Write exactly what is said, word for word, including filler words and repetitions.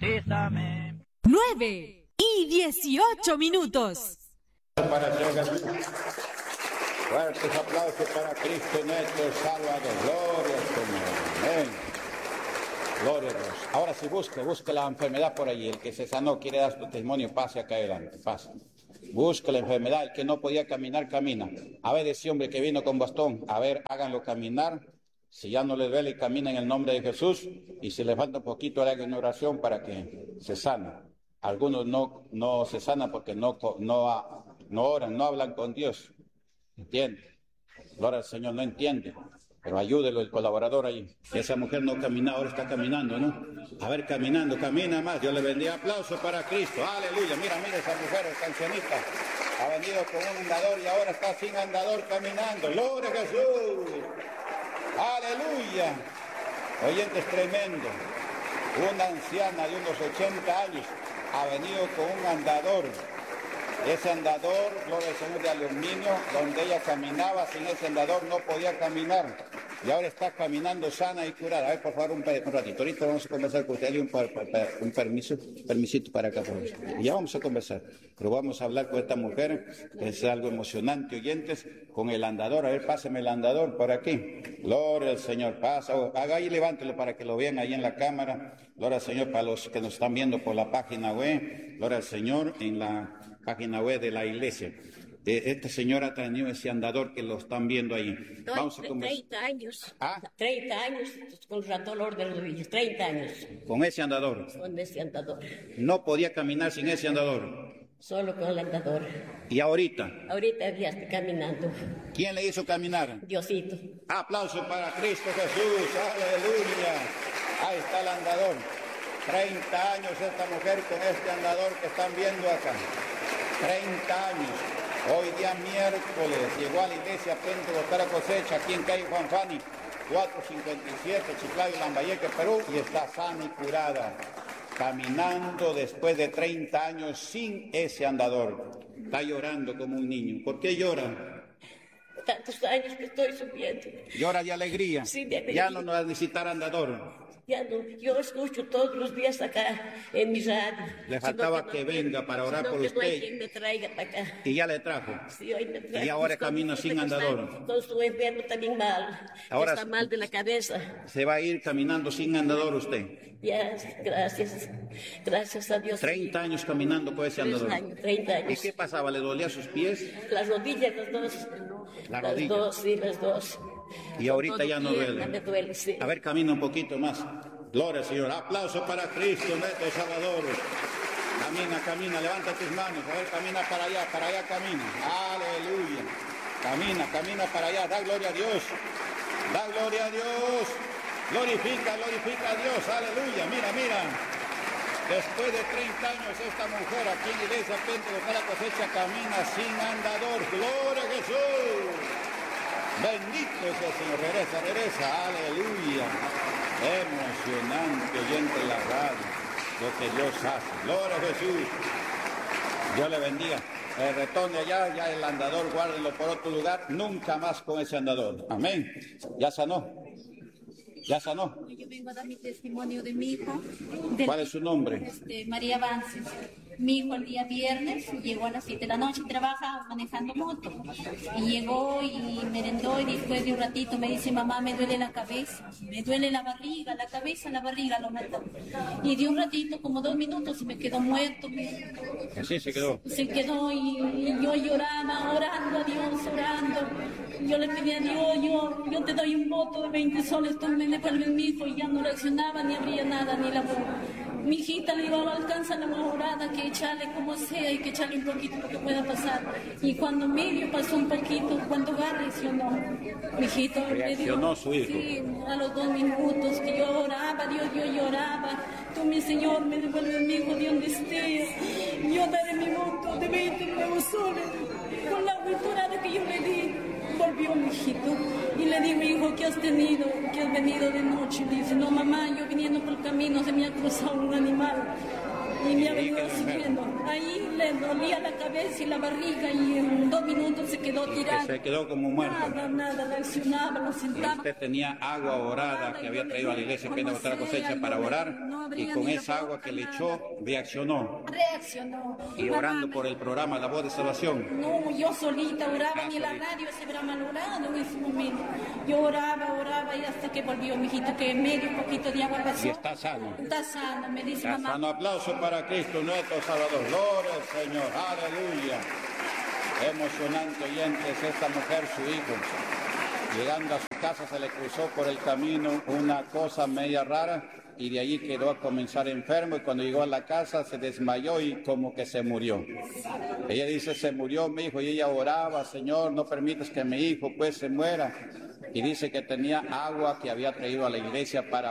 bautízame. nueve y dieciocho minutos. Para Jesús. Fuertes aplausos para Cristo nuestro Salvador. Gloria al Señor. Amén. Gloria a Dios. Ahora sí, busque, busque la enfermedad por allí. El que se sanó quiere dar su testimonio, pase acá adelante, pase. Busque la enfermedad, el que no podía caminar, camina. A ver, ese hombre que vino con bastón, a ver, háganlo caminar. Si ya no les duele, camina en el nombre de Jesús. Y si les falta un poquito, hagan una oración para que se sane. Algunos no, no se sanan porque no, no, no oran, no hablan con Dios. ¿Entiende? Gloria al Señor, no entiende. Pero ayúdelo el colaborador ahí. Esa mujer no caminaba, ahora está caminando, ¿no? A ver, caminando, camina más. Dios le bendiga. Aplauso para Cristo. Aleluya. Mira, mira esa mujer, esa ancianita. Ha venido con un andador y ahora está sin andador caminando. Gloria a Jesús. Aleluya. Oyentes, tremendo. Una anciana de unos ochenta años ha venido con un andador. Ese andador, gloria al Señor, de aluminio, donde ella caminaba, sin ese andador no podía caminar. Y ahora está caminando sana y curada. A ver, por favor, un, un ratito. Ahorita vamos a conversar con usted. Un, un permiso, permisito para acá, por favor. Y ya vamos a conversar. Pero vamos a hablar con esta mujer, que es algo emocionante, oyentes, con el andador. A ver, páseme el andador por aquí. Gloria al Señor. Pasa, haga ahí, levántelo para que lo vean ahí en la cámara. Gloria al Señor para los que nos están viendo por la página web. Gloria al Señor en la página web de la iglesia. Esta señora ha tenido ese andador que lo están viendo ahí. Vamos a conversar. treinta años. ¿Ah? treinta años con dolor de rodillas. treinta años. ¿Con ese andador? Con ese andador. ¿No podía caminar sin ese andador? Solo con el andador. ¿Y ahorita? Ahorita ya está caminando. ¿Quién le hizo caminar? Diosito. Aplauso para Cristo Jesús. Aleluya. Ahí está el andador. treinta años esta mujer con este andador que están viendo acá. treinta años. Hoy día miércoles llegó a la iglesia Pentecostal Cosecha aquí en calle Juan Fani, cuatrocientos cincuenta y siete, Chiclayo, Lambayeque, Perú, y está sana y curada, caminando después de treinta años sin ese andador. Está llorando como un niño. ¿Por qué llora? Tantos años que estoy subiendo. ¿Llora de alegría? Sí, de alegría. Ya no nos va a necesitar andador. Ya no, yo escucho todos los días acá en mi radio. Le faltaba que, que no, venga para orar por que usted. No hay quien me traiga para acá. Y ya le trajo. Sí, hoy me trajo. Y ahora camina sin andador. Con su enfermo también mal. Ahora está mal de la cabeza. Se va a ir caminando sin andador usted. Ya, gracias. Gracias a Dios. treinta años caminando con ese andador. Años, treinta años. ¿Y qué pasaba? ¿Le dolía sus pies? Las rodillas, las dos. La las rodilla. dos, sí, las dos. Y ahorita ya no duele. Me duele, sí. A ver, camina un poquito más. Gloria al Señor. Aplauso para Cristo, nuestro Salvador. Camina, camina, levanta tus manos. A ver, camina para allá, para allá camina. Aleluya. Camina, camina para allá. Da gloria a Dios. Da gloria a Dios. Glorifica, glorifica a Dios. Aleluya. Mira, mira. Después de treinta años esta mujer aquí en la iglesia Pentecostal La Cosecha camina sin andador. Gloria a Jesús. Bendito sea el Señor. Regresa, regresa. Aleluya. Emocionante oyente en la radio, lo que Dios hace. Gloria a Jesús. Dios le bendiga. Eh, retorne allá, ya el andador, guárdenlo por otro lugar, nunca más con ese andador. Amén. Ya sanó. Ya sanó. Yo vengo a dar mi testimonio de mi hijo. Del, ¿Cuál es su nombre? Este, María Vances. Mi hijo el día viernes llegó a las siete de la noche, trabaja manejando moto. Y llegó y merendó y después de un ratito me dice, mamá, me duele la cabeza, me duele la barriga, la cabeza, la barriga lo mató. Y de un ratito, como dos minutos, y me quedó muerto. Me... Así se quedó. Se quedó y, y yo lloraba, orando a Dios, orando. Yo le pedía a Dios, yo, yo te doy un voto de veinte soles, tú me devuelves mi hijo, y ya no reaccionaba, ni abría nada, ni la boca. Mi hijita le iba a alcanzar la mejorada, que echarle como sea y que echarle un poquito lo que pueda pasar. Y cuando medio pasó un poquito, cuando va reaccionó. Mi hijito reaccionó su hijo. Sí, a los dos minutos que yo oraba, Dios, yo lloraba. Tú, mi Señor, me devuelves mi hijo de donde esté. Yo daré mi voto de veinte nuevos soles con la autorada que yo le di. volvió mi hijito. Y le digo, hijo, ¿qué has tenido? ¿Qué has venido de noche? Y dice, no, mamá, yo viniendo por el camino se me ha cruzado un animal y me ha venido siguiendo. Ahí le dolía la cabeza y la barriga y en dos minutos se quedó tirado. Se quedó como muerto. Nada, nada, reaccionaba, lo sentaba. Y usted tenía agua orada que había traído a la iglesia que botar cosecha para orar, y con esa agua que le echó reaccionó. Reaccionó. Y orando por el programa La Voz de Salvación. No, yo solita oraba, ni la radio se habrá malogrado en ese momento. Yo oraba, oraba y hasta que volvió mi hijito, que medio poquito de agua pasó. Y está sano. Está sano, me dice Está mamá. sano. Aplauso para Cristo nuestro Salvador. Gloria al Señor. Aleluya. Emocionante, oyentes, esta mujer, su hijo, llegando a su casa se le cruzó por el camino una cosa media rara y de allí quedó a comenzar enfermo, y cuando llegó a la casa se desmayó y como que se murió. Ella dice, se murió mi hijo, y ella oraba, Señor, no permitas que mi hijo pues se muera, y dice que tenía agua que había traído a la iglesia para